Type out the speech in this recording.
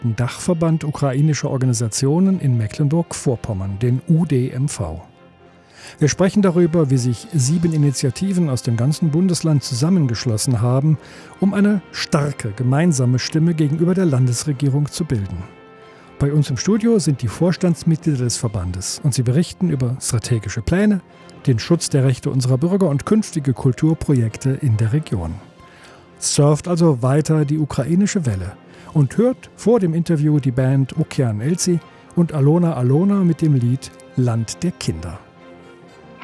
größten Dachverband ukrainischer Organisationen in Mecklenburg-Vorpommern, den UDMV. Wir sprechen darüber, wie sich 7 Initiativen aus dem ganzen Bundesland zusammengeschlossen haben, um eine starke gemeinsame Stimme gegenüber der Landesregierung zu bilden. Bei uns im Studio sind die Vorstandsmitglieder des Verbandes und sie berichten über strategische Pläne, den Schutz der Rechte unserer Bürger und künftige Kulturprojekte in der Region. Surft also weiter die ukrainische Welle und hört vor dem Interview die Band Okean Elzi und Alona Alona mit dem Lied Land der Kinder.